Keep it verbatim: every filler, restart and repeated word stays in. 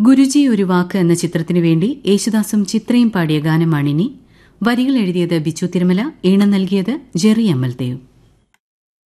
ഗുരുജി ഒരു വാക്ക് എന്ന ചിത്രത്തിനു വേണ്ടി യേശുദാസും ചിത്രയും പാടിയ ഗാനമാണിനി. വരികൾ എഴുതിയത് ബിച്ചു തിരുമല, ഈണം നൽകിയത് ജെറി അമൽദേവ്.